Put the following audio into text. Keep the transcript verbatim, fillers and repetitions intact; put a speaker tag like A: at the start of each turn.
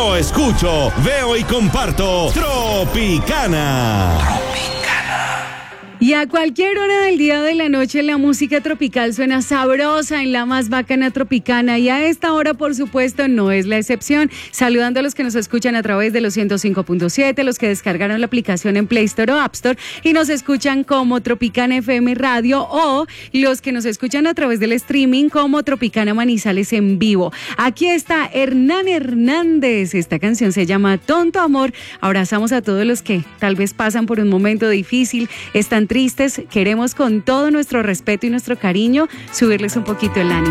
A: Yo escucho, veo y comparto Tropicana.
B: Y a cualquier hora del día o de la noche la música tropical suena sabrosa en la más bacana Tropicana, y a esta hora, por supuesto, no es la excepción. Saludando a los que nos escuchan a través de los ciento cinco punto siete, los que descargaron la aplicación en Play Store o App Store y nos escuchan como Tropicana F M Radio, o los que nos escuchan a través del streaming como Tropicana Manizales en vivo. Aquí está Hernán Hernández. Esta canción se llama Tonto Amor. Abrazamos a todos los que tal vez pasan por un momento difícil, están tristes. Queremos con todo nuestro respeto y nuestro cariño subirles un poquito el ánimo.